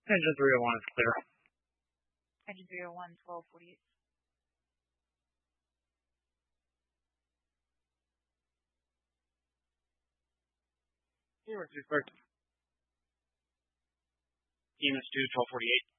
Engine 301 is clear. Engine 301, 1248. Here, 2 clear. EMS 2, 1248.